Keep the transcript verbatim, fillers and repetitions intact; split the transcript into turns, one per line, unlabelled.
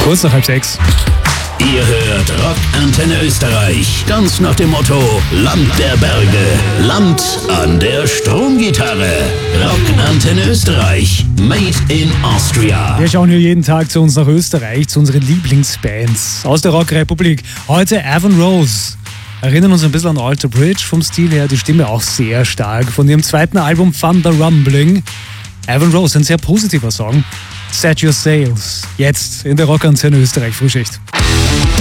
Kurz nach halb sechs.
Ihr hört Rock Antenne Österreich, ganz nach dem Motto Land der Berge, Land an der Stromgitarre. Rock Antenne Österreich, made in Austria.
Wir schauen hier jeden Tag zu uns nach Österreich, zu unseren Lieblingsbands aus der Rockrepublik. Heute Avon Rose. Erinnern uns ein bisschen an Alter Bridge, vom Stil her die Stimme auch sehr stark. Von ihrem zweiten Album Thunder Rumbling. Avon Rose, ein sehr positiver Song. Set Your Sails, jetzt in der Rock Antenne Österreich Frühschicht.